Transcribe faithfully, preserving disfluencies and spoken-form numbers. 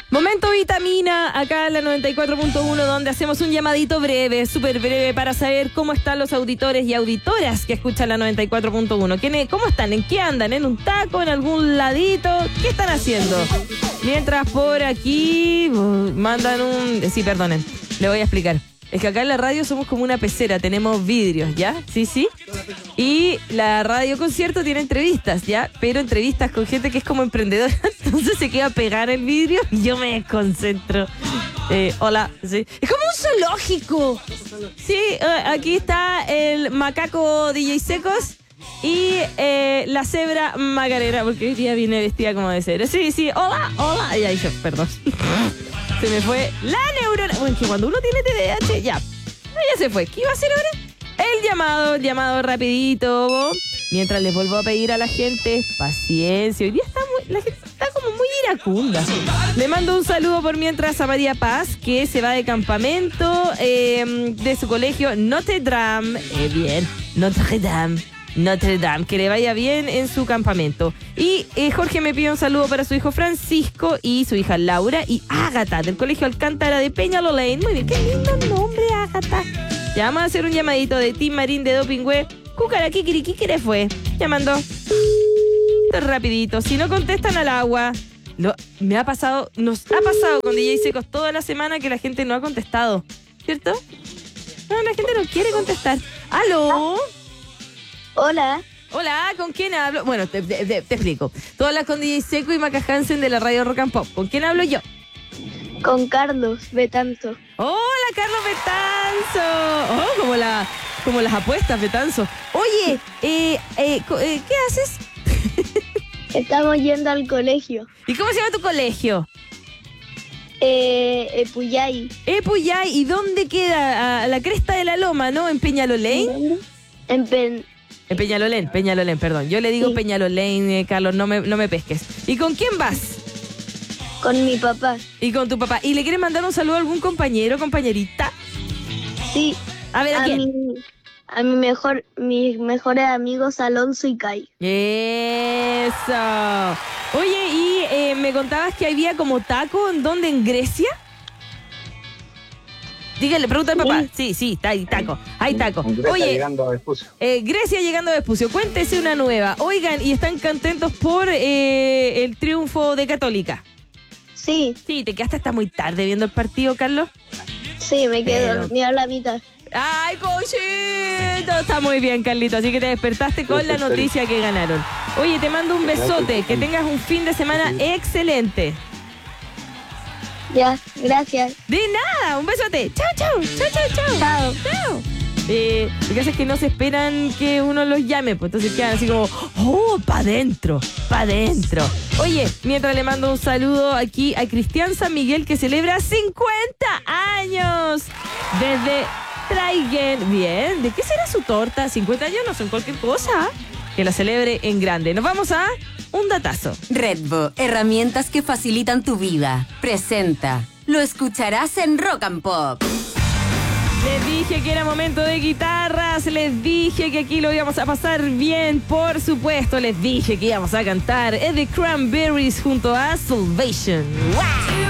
Momento vitamina, acá en la noventa y cuatro punto uno, donde hacemos un llamadito breve, súper breve, para saber cómo están los auditores y auditoras que escuchan la noventa y cuatro punto uno. ¿Cómo están? ¿En qué andan? ¿En un taco? ¿En algún ladito? ¿Qué están haciendo? Mientras por aquí uh, mandan un... Sí, perdonen, le voy a explicar. Es que acá en la radio somos como una pecera, tenemos vidrios, ¿ya? Sí, sí. Y la radio concierto tiene entrevistas, ¿ya? Pero entrevistas con gente que es como emprendedora, entonces se queda a pegar el vidrio y yo me desconcentro. Eh, hola, sí. Es como un zoológico. Sí, eh, aquí está el macaco D J Secos y eh, la cebra Macarena, porque hoy día vine vestida como de cebra. Sí, sí, hola, hola. Y ahí yo, perdón. Se me fue la neurona. Bueno, que cuando uno tiene T D A H, ya. Ya se fue. ¿Qué iba a hacer ahora? El llamado, el llamado rapidito. Mientras les vuelvo a pedir a la gente paciencia. Hoy día está muy, la gente está como muy iracunda. Le mando un saludo por mientras a María Paz, que se va de campamento eh, de su colegio Notre Dame. Eh, bien, Notre Dame. Notre Dame, que le vaya bien en su campamento. Y eh, Jorge me pide un saludo para su hijo Francisco y su hija Laura y Ágata, del colegio Alcántara de Peñalolén. Muy bien, qué lindo nombre, Ágata. Ya vamos a hacer un llamadito de Tim Marín de Dopingüe. Cúcara, kikiri, ¿qué fue? Llamando. Rapidito, si no contestan al agua. No, me ha pasado, nos ha pasado con D J Secos toda la semana que la gente no ha contestado, ¿cierto? No, la gente no quiere contestar. ¿Aló? Hola. Hola, ¿con quién hablo? Bueno, te, te, te, te explico. Tú hablas con D J Seco y Maca Hansen de la radio Rock and Pop. ¿Con quién hablo yo? Con Carlos Betanzo. Hola, Carlos Betanzo. Oh, como, la, como las apuestas, Betanzo. Oye, eh, eh, eh, ¿qué haces? Estamos yendo al colegio. ¿Y cómo se llama tu colegio? Eh, Epuyay. Epuyay. ¿Y dónde queda? A la cresta de la loma, ¿no? ¿En Peñalolén? En Pen... En Peñalolén, Peñalolén, perdón. Yo le digo sí. Peñalolén, eh, Carlos, no me, no me pesques. ¿Y con quién vas? Con mi papá. ¿Y con tu papá? ¿Y le quieres mandar un saludo a algún compañero, compañerita? Sí. A ver, ¿a, ¿a quién? Mi, a mi mejor, mis mejores amigos Alonso y Kai. Eso. Oye, y eh, me contabas que había como taco, ¿en dónde? ¿En Grecia? Dígale, pregunta al papá. Sí, sí, está ahí, taco. Hay taco. Grecia Oye, llegando a Vespucio. Eh, Grecia llegando a Vespucio. Cuéntese una nueva. Oigan, ¿y están contentos por eh, el triunfo de Católica? Sí. Sí, ¿te quedaste hasta muy tarde viendo el partido, Carlos? Sí, me quedé Pero... dormida a la mitad. ¡Ay, cochito! Está muy bien, Carlito. Así que te despertaste con la noticia que ganaron. Oye, te mando un besote. Que tengas un fin de semana excelente. Ya, gracias. De nada, un besote. Chao, chao, chao, chao, chao. Chao. Chao. Eh, lo que pasa es que no se esperan que uno los llame, pues entonces quedan así como, oh, pa' dentro, pa' dentro. Oye, mientras le mando un saludo aquí a Cristian San Miguel, que celebra cincuenta años desde Traigen. Bien, ¿de qué será su torta? cincuenta años no son cualquier cosa. Que la celebre en grande. Nos vamos a un datazo. Redbo, herramientas que facilitan tu vida. Presenta. Lo escucharás en Rock and Pop. Les dije que era momento de guitarras, les dije que aquí lo íbamos a pasar bien, por supuesto, les dije que íbamos a cantar. Es The Cranberries junto a Salvation. ¡Wow!